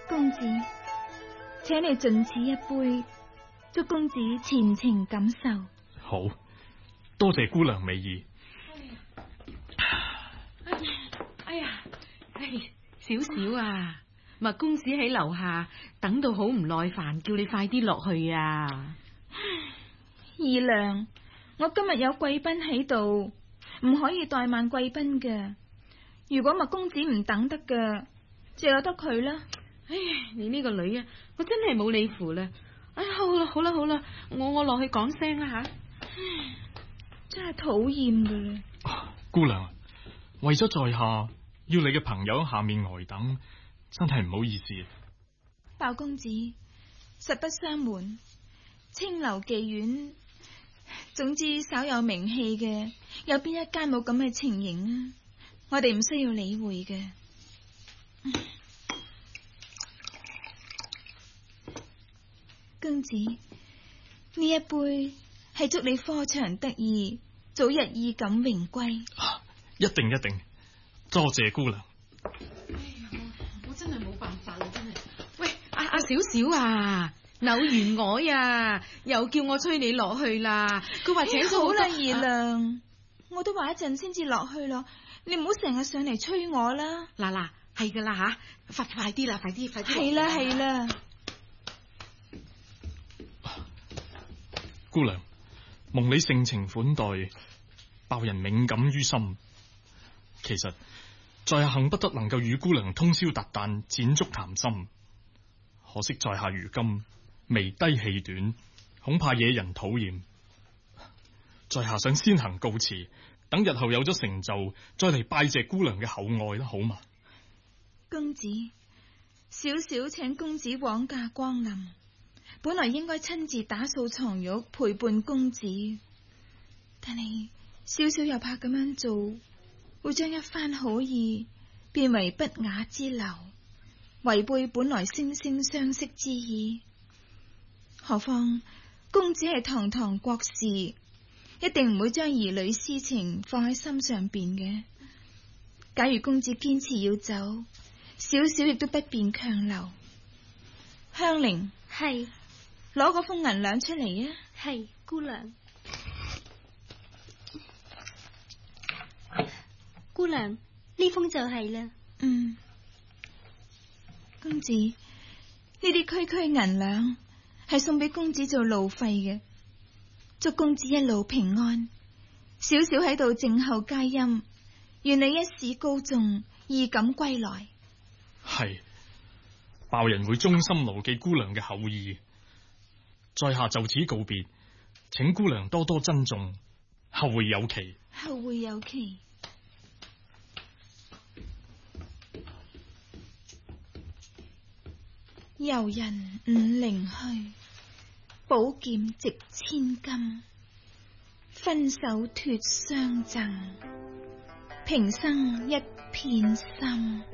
公子，請你盡此一杯，祝公子前程錦繡。 好，多謝姑娘美意。 少少啊，麥公子喺樓下等到好唔耐煩，叫你快啲落去啊。 二娘，我今日有貴賓喺度，唔可以怠慢貴賓嘅。如果麥公子唔等得嘅，就由得佢啦。 唉，你呢個女啊，我真係冇理符啦。唉，好啦，我落去講聲啦吓。 真係討厭嘅。 姑娘，為咗在下要你嘅朋友喺下面呆等，真係唔好意思。 鮑公子，實不相瞞，青樓妓院，總之稍有名氣嘅，有邊一間冇咁嘅情形啊？我哋唔需要理會嘅。公子，呢一杯係祝你科場得意，早日衣錦榮歸。 一定，多謝姑娘。 我真係冇辦法啦，真係。喂，阿少少啊，柳員外啊，又叫我催你落去啦。佢話請咗好啦，二娘，我都話一陣先至落去咯，你唔好成日上嚟催我啦。 嗱，係噶啦吓，快啲啦，快啲。 係啦。 姑娘，蒙你盛情款待，鮑人銘感於心。其實在下恨不得能夠與姑娘通宵達旦，展足談心，可惜在下如今微低氣短，恐怕惹人討厭。在下想先行告辭，等日後有咗成就，再嚟拜謝姑娘嘅厚愛啦，好嘛？ 公子，少少請公子枉駕光臨，本來應該親自打掃床褥陪伴公子，但係少少又怕咁樣做會將一番好意變為不雅之流，違背本來惺惺相惜之意。何況公子係堂堂國士，一定唔會將兒女私情放喺心上邊嘅。假如公子堅持要走，少少亦都不便強留。香菱， 係， 攞嗰封銀兩出嚟啊！ 係，姑娘。姑娘，呢封就係啦。 公子，呢啲區區銀兩係送俾公子做路費嘅，祝公子一路平安。少少喺度靜候佳音，願你一試高中，衣錦歸來。 係，鮑人會衷心牢記姑娘嘅厚意。在下就此告別，請姑娘多多珍重，後會有期。 後會有期。遊人五陵去，寶劍值千金。分手脫相贈，平生一片心。